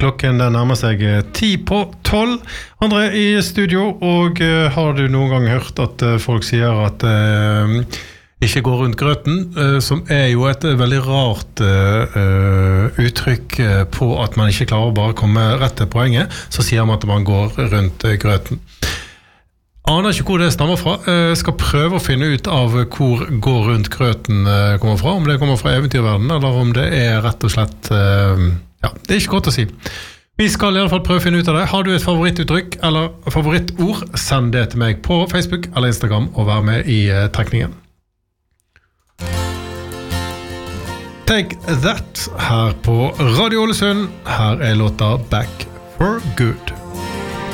Klokken den nærmer seg 10:10. André I studio, og har du noen gang hørt at folk sier at ikke gå rundt grøten, som jo et veldig rart uttrykk på at man ikke klarer å bare komme rett til poenget, så sier man at man går rundt grøten. Aner ikke hvor det stammer fra, skal prøve å finne ut av hvor gå rundt grøten kommer fra, om det kommer fra eventyrverdenen, eller om det rett og slett, ja, det ikke godt å si. Vi skal I alle fall prøve å finne ut av det. Har du et favorittuttrykk eller favorittord, send det til meg på Facebook eller Instagram og vær med I trekningen. Take That her på Radio Ålesund. Her låta Back for Good.